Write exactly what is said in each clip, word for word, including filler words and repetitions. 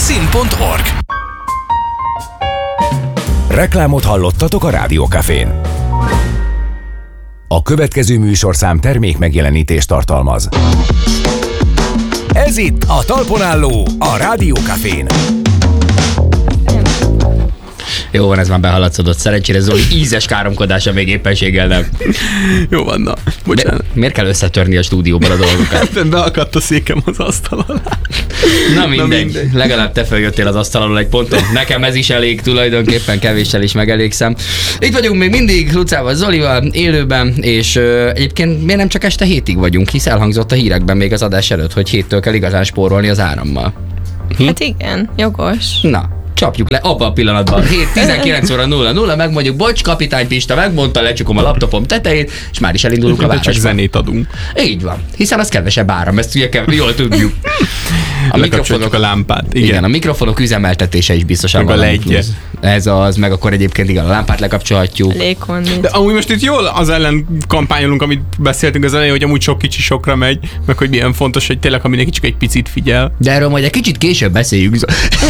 szín pont org. Reklámot hallottatok a Rádiókafén. A következő műsorszám termék megjelenítést tartalmaz. Ez itt a Talpon Álló, a Rádiókafén. Jó van, ez már behaladszódott. Szerencsére Zoli ízes káromkodása még éppenséggel nem. Jó van, na. Bocsánat. De miért kell összetörni a stúdióban a dolgokat? Beakadt a székem az asztal alá. Na mindegy. Na mindegy. Legalább te feljöttél az asztal alól egy ponton. Nekem ez is elég, tulajdonképpen kevéssel is megelégszem. Itt vagyunk még mindig Lucával, Zolival, élőben, és ö, egyébként miért nem csak este hétig vagyunk, hisz elhangzott a hírekben még az adás előtt, hogy héttől kell igazán spórolni az árammal. Hm? Hát igen, jogos. Na. Csapjuk le abban a pillanatban. hét tizenkilenc óra nulla nulla, megmondjuk, bocs, kapitány Pista megmondta, lecsukom a laptopom tetejét, és már is elindulunk a városba. Csak zenét adunk. Így van, hiszen az kevesebb áram, ezt ugye kev- jól tudjuk. A mikrofonok a lámpát. Igen. igen, a mikrofonok üzemeltetése is biztosan meg a ledje. Ez az, meg akkor egyébként igen, a lámpát lekapcsolhatjuk. Légkondit. De amúgy most itt jól az ellen kampányolunk, amit beszéltünk az elején, hogy amúgy sok kicsi sokra megy, meg hogy milyen fontos, hogy tényleg, ha mindenki csak egy picit figyel. De erről majd egy kicsit később beszéljük.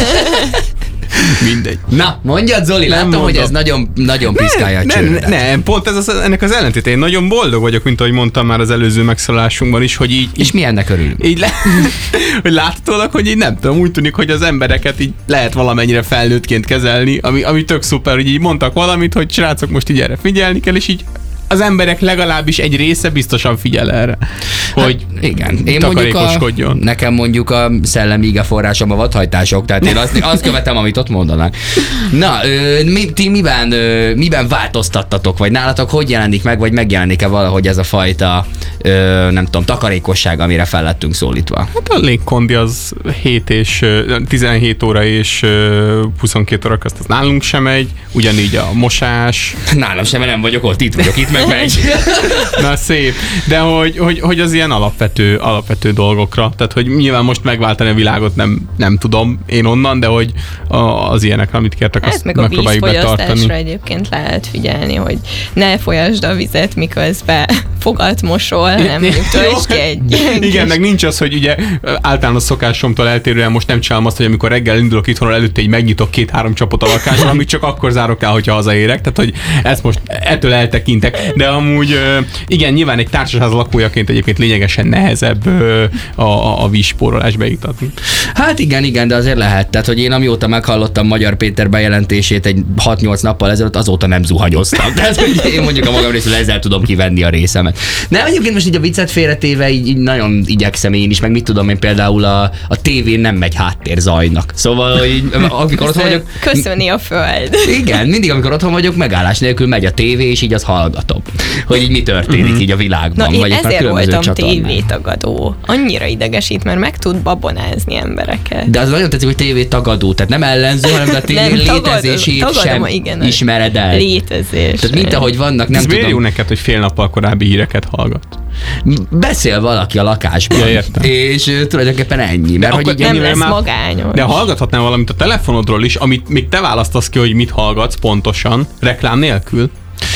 Mindegy. Na, mondjad Zoli, nem látom, mondom. hogy ez nagyon, nagyon piszkálja a nem, csőrödet. nem, nem, pont ez az, ennek az ellentéte. Én nagyon boldog vagyok, mint ahogy mondtam már az előző megszólalásunkban is, hogy így... És mi ennek örülünk? Így le, hogy láthatólag, hogy így nem tudom, úgy tűnik, hogy az embereket így lehet valamennyire felnőttként kezelni, ami, ami tök szuper, hogy így mondtak valamit, hogy srácok, most így erre figyelni kell, és így az emberek legalábbis egy része biztosan figyel erre, hogy hát, igen. Én mondjuk a, nekem mondjuk a szellemi igeforrásom a vadhajtások, tehát én azt, azt követem, amit ott mondanak. Na, ö, mi, ti miben, ö, miben változtattatok, vagy nálatok hogy jelenik meg, vagy megjelenik-e valahogy ez a fajta, ö, nem tudom, takarékosság, amire fel lettünk szólítva? Hát a légkondi az hét és tizenhét óra és huszonkét óra közt, az nálunk sem megy, ugyanígy a mosás. Nálam sem, nem vagyok ott, itt vagyok, itt meg megy. Na szép, de hogy, hogy, hogy az ilyen alapvető, alapvető dolgokra, tehát hogy nyilván most megváltani a világot nem, nem tudom én onnan, de hogy az ilyenek, amit kértek, hát azt meg a megpróbáljuk betartani. vízfogyasztásra egyébként lehet figyelni, hogy ne folyasd a vizet, miközben fogat mosol, hanem mondjuk töltsd ki egy... Igen, meg nincs az, hogy ugye általános szokásomtól eltérően most nem csinálom azt, hogy amikor reggel indulok itthonról, előtte így megnyitok két-három csapot a lakásban, amit csak akkor zárok el, hogyha hazaérek, tehát hogy ezt most ettől eltekintek, de amúgy igen, nyilván egy társasház lakójaként egyébként lényegesen nehezebb a, a, a vízspórolás beiktatni. Hát igen, igen, de azért lehet. Tehát, hogy én amióta meghallottam Magyar Péter bejelentését egy hat-nyolc nappal ezelőtt, azóta nem zuhanyoztam. Tehát, hogy én mondjuk a magam részéről ezzel tudom kivenni a részemet. De egyébként most így a viccet félretéve így, így nagyon igyekszem én is, meg mit tudom én, például a, a tévén nem megy háttérzajnak. Szóval, hogy így, amikor otthon vagyok... Köszöni a föld. Igen, mindig amikor otthon vagyok, megállás nélkül megy a tévé, és így az hallgatom, hogy így mi történik mm-hmm. így a világban. Na, én vagy ezért voltam tévétagadó. Annyira idegesít, mert meg tud babonázni embereket. De az nagyon tetszik, hogy tévétagadó, tehát nem ellenző, hanem a tévé létezését tagadom, sem igen, ismered el. Létezés. Tehát mint ahogy vannak, nem ez tudom. Ez jó neked, hogy fél nappal korábbi híreket hallgat? Beszél valaki a lakásban, ja, értem. És uh, tulajdonképpen ennyi. Mert hogy nem lesz már... magányos. De hallgathatnál valamit a telefonodról is, amit még te választasz ki, hogy mit hallgatsz pontosan, reklám nélkül?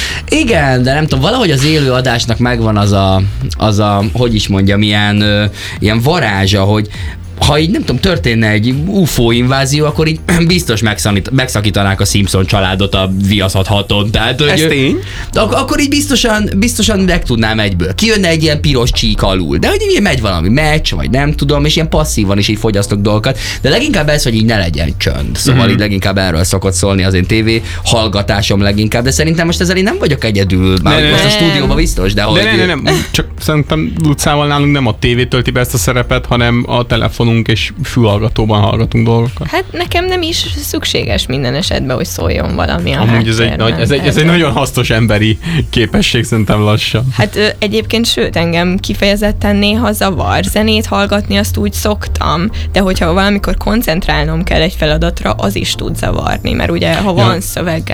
Igen, de nem tudom, valahogy az élő adásnak megvan az a, az a hogy is mondjam, ilyen, ö, ilyen varázsa, hogy ha így nem tudom, történne egy u f o invázió, akkor így biztos megszakítanák a Simpson családot a Viaszat haton. Tehát, ez hogy, tény. Ak- akkor így biztosan, biztosan meg tudnám egyből. Kijönne egy ilyen piros csík alul. De hogy így megy valami meccs, vagy nem tudom, és ilyen passzívan is így fogyasztok dolgokat. De leginkább ez, hogy így ne legyen csönd. Szóval mm-hmm. így leginkább erről szokott szólni az én tévé hallgatásom leginkább. De szerintem most ezzel én nem vagyok egyedül. Már most a stúdióban biztos, de, de hogy... Ne, ne, ne, csak szerintem Lucával nálunk nem a tévé tölti be ezt a szerepet, hanem a telefonunk és fülhallgatóban hallgatunk dolgokat. Hát nekem nem is szükséges minden esetben, hogy szóljon valami a Amúgy ez egy, nagy, ez, egy, ez egy nagyon hasznos emberi képesség, szerintem lassan. Hát ö, egyébként sőt, engem kifejezetten néha zavar. Zenét hallgatni azt úgy szoktam, de hogyha valamikor koncentrálnom kell egy feladatra, az is tud zavarni, mert ugye ha van ja. szöveggel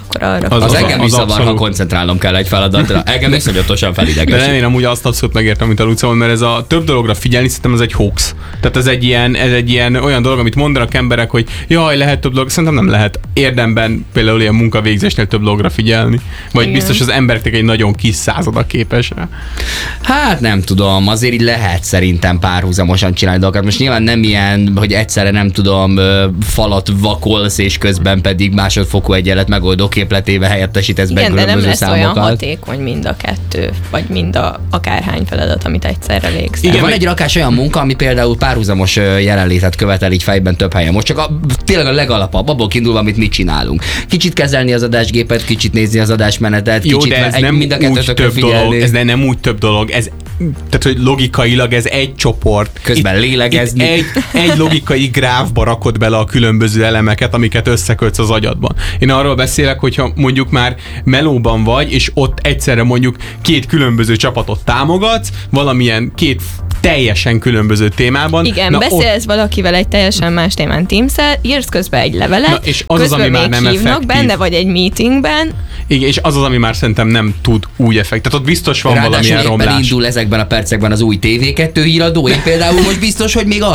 akkor arra Az- Az, az- engem az is zavar, ha abszolút. koncentrálnom kell egy feladatra. Engem iszonyatosan De nem, felidegesít. én amúgy azt abszolút megértem, amit a Luca mond, mert ez a több dologra figyelni, szerintem ez egy hoax. Tehát ez egy ilyen, ez egy ilyen olyan dolog, amit mondanak emberek, hogy jaj, lehet több dolog, szerintem nem lehet érdemben például ilyen munkavégzésnél több dologra figyelni. Vagy Igen. biztos az embereknek egy nagyon kis százada képes rá. Hát nem tudom, azért így lehet szerintem párhuzamosan csinálni dolgokat. Most nyilván nem ilyen, hogy egyszerre nem tudom, ö, falat vakolsz, és közben pedig másodfokú egyenlet megoldó képletével helyettesítesz be Igen, de nem különböző lesz olyan számokat. hatékony mind a kettő, vagy mind a akárhány feladat, amit egyszerre végzel. Igen, van meg- egy rakás olyan munka, ami például párhuzamos ö, jelenlétet követel így fejben több helyen. Most csak a, tényleg a legalapabb, abból kiindulva, amit mit csinálunk. Kicsit kezelni az adásgépet, kicsit nézni az adásmenetet, Jó, kicsit de ez egy, nem mind a úgy kettőtökre több figyelni. dolog, ez de nem úgy több dolog, ez tehát, hogy logikailag ez egy csoport. Közben Itt- lélegezni. Itt egy, egy logikai gráfba rakod bele a különböző elemeket, amiket összekötsz az agyadban. Én arról beszélek, hogyha mondjuk már melóban vagy, és ott egyszerre mondjuk két különböző csapatot támogatsz, valamilyen két teljesen különböző témában. Igen, Na, beszélsz valakivel egy teljesen más témán Teams-el, írsz közben egy levelet, Na, és az az, közben ami már még nem hívnak, effektív. benne vagy egy meetingben, Igen, és az az, ami már szerintem nem tud úgy effekt. Tehát ott biztos van Ráadásul valamilyen éppen romlás. indul ezekben a percekben az új té vé kettő híradó. Én például most biztos, hogy még arra